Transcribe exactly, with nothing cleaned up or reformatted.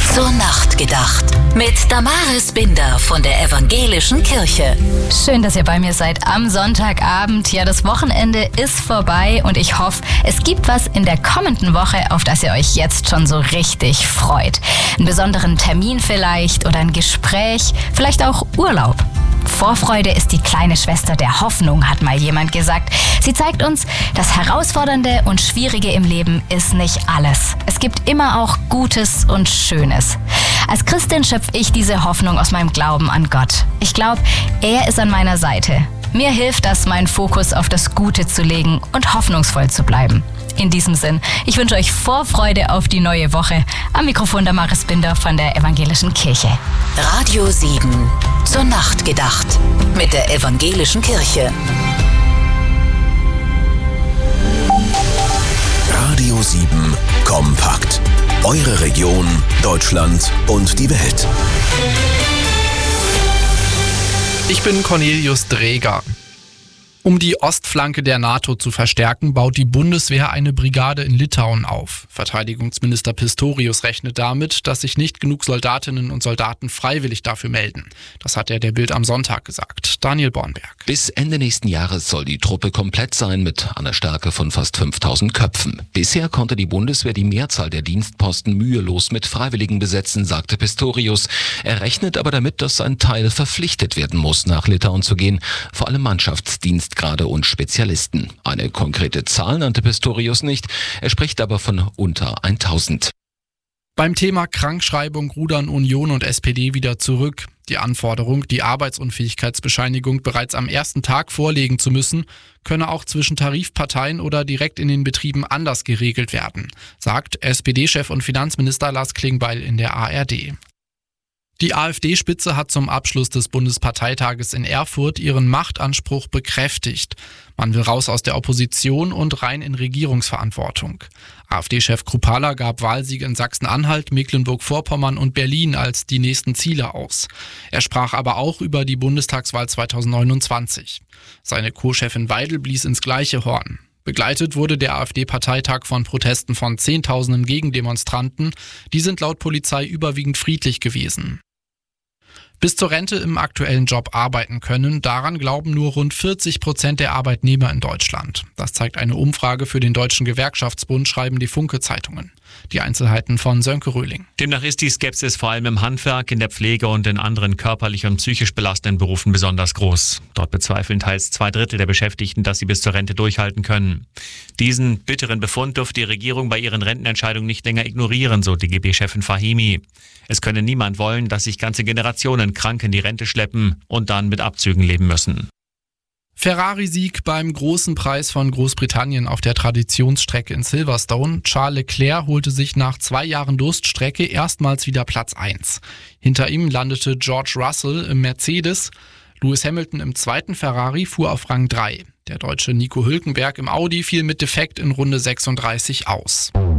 Zur Nacht gedacht. Mit Damaris Binder von der Evangelischen Kirche. Schön, dass ihr bei mir seid am Sonntagabend. Ja, das Wochenende ist vorbei und ich hoffe, es gibt was in der kommenden Woche, auf das ihr euch jetzt schon so richtig freut. Einen besonderen Termin vielleicht oder ein Gespräch, vielleicht auch Urlaub. Vorfreude ist die kleine Schwester der Hoffnung, hat mal jemand gesagt. Sie zeigt uns, das Herausfordernde und Schwierige im Leben ist nicht alles. Es gibt immer auch Gutes und Schönes. Als Christin schöpfe ich diese Hoffnung aus meinem Glauben an Gott. Ich glaube, er ist an meiner Seite. Mir hilft das, meinen Fokus auf das Gute zu legen und hoffnungsvoll zu bleiben. In diesem Sinn, ich wünsche euch Vorfreude auf die neue Woche. Am Mikrofon Damaris Binder von der Evangelischen Kirche. Radio sieben. Zur Nacht gedacht. Mit der Evangelischen Kirche. Radio sieben Kompakt. Eure Region, Deutschland und die Welt. Ich bin Cornelius Dreger. Um die Ostflanke der NATO zu verstärken, baut die Bundeswehr eine Brigade in Litauen auf. Verteidigungsminister Pistorius rechnet damit, dass sich nicht genug Soldatinnen und Soldaten freiwillig dafür melden. Das hat er der Bild am Sonntag gesagt. Daniel Bornberg. Bis Ende nächsten Jahres soll die Truppe komplett sein mit einer Stärke von fast fünftausend Köpfen. Bisher konnte die Bundeswehr die Mehrzahl der Dienstposten mühelos mit Freiwilligen besetzen, sagte Pistorius. Er rechnet aber damit, dass ein Teil verpflichtet werden muss, nach Litauen zu gehen, vor allem Mannschaftsdienst gerade und Spezialisten. Eine konkrete Zahl nannte Pistorius nicht, er spricht aber von unter tausend. Beim Thema Krankschreibung rudern Union und S P D wieder zurück. Die Anforderung, die Arbeitsunfähigkeitsbescheinigung bereits am ersten Tag vorlegen zu müssen, könne auch zwischen Tarifparteien oder direkt in den Betrieben anders geregelt werden, sagt S P D-Chef und Finanzminister Lars Klingbeil in der A R D. Die AfD-Spitze hat zum Abschluss des Bundesparteitages in Erfurt ihren Machtanspruch bekräftigt. Man will raus aus der Opposition und rein in Regierungsverantwortung. AfD-Chef Krupalla gab Wahlsiege in Sachsen-Anhalt, Mecklenburg-Vorpommern und Berlin als die nächsten Ziele aus. Er sprach aber auch über die Bundestagswahl zweitausendneunundzwanzig. Seine Co-Chefin Weidel blies ins gleiche Horn. Begleitet wurde der AfD-Parteitag von Protesten von Zehntausenden Gegendemonstranten. Die sind laut Polizei überwiegend friedlich gewesen. Bis zur Rente im aktuellen Job arbeiten können, daran glauben nur rund vierzig Prozent der Arbeitnehmer in Deutschland. Das zeigt eine Umfrage für den Deutschen Gewerkschaftsbund, schreiben die Funke-Zeitungen. Die Einzelheiten von Sönke Röhling. Demnach ist die Skepsis vor allem im Handwerk, in der Pflege und in anderen körperlich und psychisch belastenden Berufen besonders groß. Dort bezweifeln teils zwei Drittel der Beschäftigten, dass sie bis zur Rente durchhalten können. Diesen bitteren Befund dürfte die Regierung bei ihren Rentenentscheidungen nicht länger ignorieren, so D G B-Chefin Fahimi. Es könne niemand wollen, dass sich ganze Generationen krank in die Rente schleppen und dann mit Abzügen leben müssen. Ferrari-Sieg beim großen Preis von Großbritannien auf der Traditionsstrecke in Silverstone. Charles Leclerc holte sich nach zwei Jahren Durststrecke erstmals wieder Platz eins. Hinter ihm landete George Russell im Mercedes. Lewis Hamilton im zweiten Ferrari fuhr auf Rang drei. Der Deutsche Nico Hülkenberg im Audi fiel mit Defekt in Runde sechsunddreißig aus.